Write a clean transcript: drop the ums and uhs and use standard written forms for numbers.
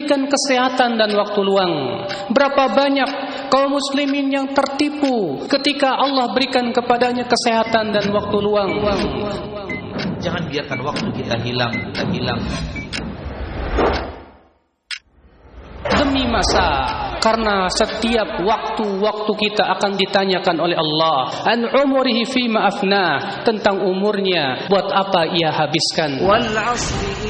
diberikan kesehatan dan waktu luang. Berapa banyak kaum muslimin yang tertipu ketika Allah berikan kepadanya kesehatan dan waktu luang. Jangan biarkan waktu kita hilang. Demi masa, karena setiap waktu kita akan ditanyakan oleh Allah an umurihi fima afna, tentang umurnya buat apa ia habiskan. Wal 'asri